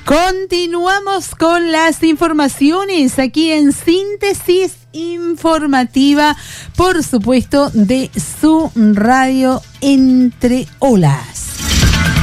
Continuamos con las informaciones aquí en Síntesis Informativa, por supuesto, de su radio Entre Olas.